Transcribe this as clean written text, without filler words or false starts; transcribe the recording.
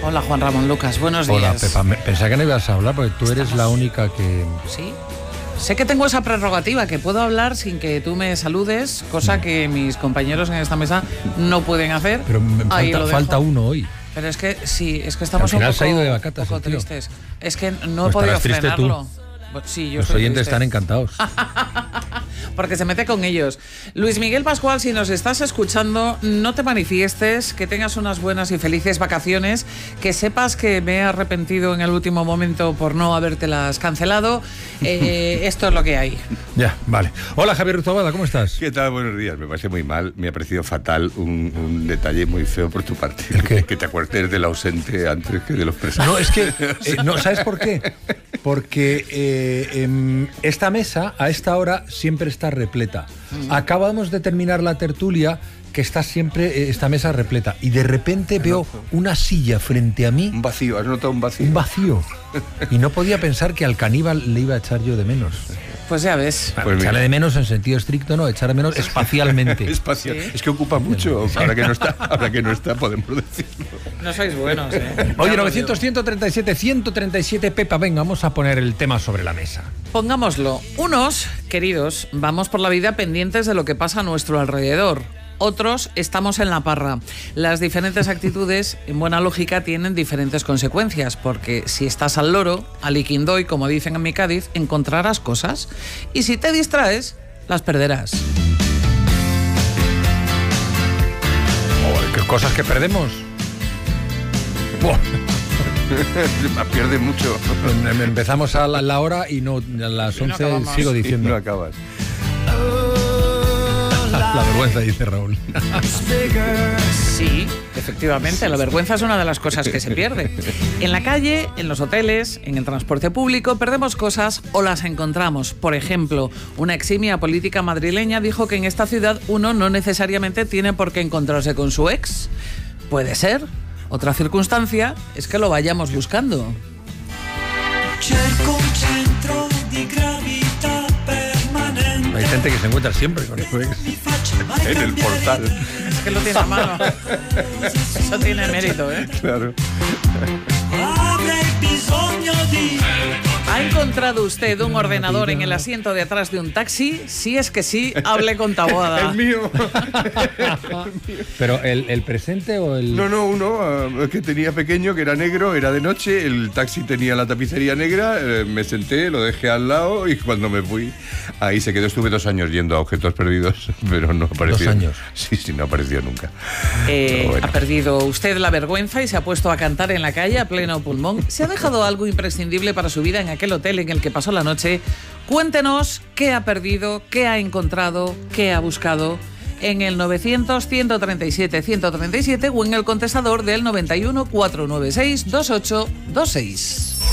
Hola, Juan Ramón Lucas, buenos días. Hola, Pepa. Pensaba que no ibas a hablar porque tú eres la única que... ¿Sí? Sé que tengo esa prerrogativa, que puedo hablar sin que tú me saludes, cosa que mis compañeros en esta mesa no pueden hacer. Pero falta uno hoy. Pero es que sí, es que estamos al final un poco, se ha ido de vacatas, poco tristes. Es que no pues he podido frenarlo. Tú. Sí, yo Los oyentes están encantados. Porque se mete con ellos. Luis Miguel Pascual, si nos estás escuchando, no te manifiestes, que tengas unas buenas y felices vacaciones, que sepas que me he arrepentido en el último momento por no habértelas cancelado. Esto es lo que hay. Ya, vale. Hola, Javier Ruzabada, ¿cómo estás? ¿Qué tal? Buenos días. Me parece muy mal, me ha parecido fatal un detalle muy feo por tu parte. ¿El qué? Que te acuerdes del ausente antes que de los presentes. No, es que... no, ¿sabes por qué? Porque esta mesa, a esta hora, siempre está repleta. Acabamos de terminar la tertulia, que está siempre esta mesa repleta. Y de repente veo una silla frente a mí. Un vacío, ¿has notado un vacío? Un vacío. Y no podía pensar que al caníbal le iba a echar yo de menos. Pues ya ves. Pues echarle de menos en sentido estricto, no, echar de menos espacialmente. Espacial. ¿Sí? Es que ocupa mucho. Ahora que no está, podemos decirlo. No sois buenos, Oye, 900-137-137, Pepa, venga, vamos a poner el tema sobre la mesa. Pongámoslo. Unos, queridos, vamos por la vida pendientes de lo que pasa a nuestro alrededor. Otros estamos en la parra. Las diferentes actitudes, en buena lógica, tienen diferentes consecuencias, porque si estás al loro, al iquindoy, como dicen en mi Cádiz, encontrarás cosas, y si te distraes, las perderás. ¿Qué cosas que perdemos? Pierde mucho. Empezamos a la hora y no a las 11 no sigo diciendo. Y no acabas. La vergüenza, dice Raúl. Sí, efectivamente, la vergüenza es una de las cosas que se pierde. En la calle, en los hoteles, en el transporte público, perdemos cosas o las encontramos. Por ejemplo, una eximia política madrileña dijo que en esta ciudad uno no necesariamente tiene por qué encontrarse con su ex. Puede ser. Otra circunstancia es que lo vayamos buscando. Hay gente que se encuentra siempre con su ex. En el portal. Es que lo tiene a mano. Eso tiene mérito, ¿eh? Claro. ¿Ha encontrado usted un ordenador en el asiento de atrás de un taxi? Si es que sí, hable con Taboada. El mío. ¿Pero el presente o el...? No, uno que tenía pequeño, que era negro, era de noche, el taxi tenía la tapicería negra, me senté, lo dejé al lado y cuando me fui, ahí se quedó. Estuve 2 años yendo a objetos perdidos, pero no apareció. 2 años. Sí, no apareció nunca. Bueno. Ha perdido usted la vergüenza y se ha puesto a cantar en la calle a pleno pulmón. ¿Se ha dejado algo imprescindible para su vida en aquel hotel en el que pasó la noche? Cuéntenos qué ha perdido, qué ha encontrado, qué ha buscado en el 900-137-137 o en el contestador del 91 496 2826.